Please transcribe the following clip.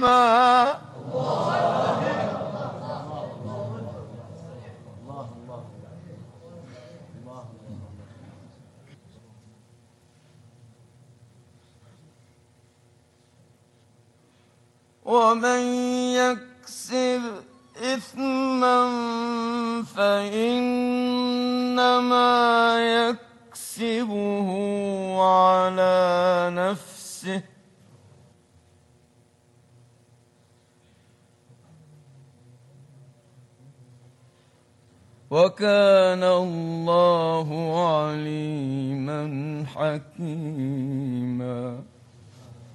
ومن يكسب إثما فإنما يكسبه على نفسه وكان الله عليما حكيما.